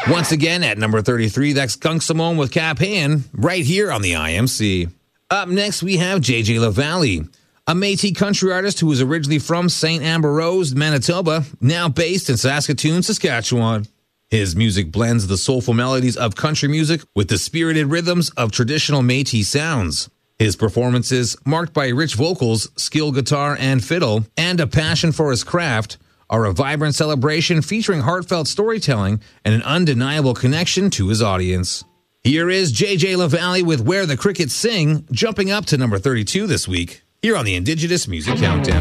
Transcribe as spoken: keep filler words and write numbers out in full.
Once again, at number thirty-three, that's Skunk Simone with Cap Han, right here on the I M C. Up next, we have J J LaValle, a Métis country artist who was originally from Saint Ambrose, Manitoba, now based in Saskatoon, Saskatchewan. His music blends the soulful melodies of country music with the spirited rhythms of traditional Métis sounds. His performances, marked by rich vocals, skilled guitar and fiddle, and a passion for his craft, are a vibrant celebration featuring heartfelt storytelling and an undeniable connection to his audience. Here is J J LaValle with Where the Crickets Sing, jumping up to number thirty-two this week, here on the Indigenous Music Countdown.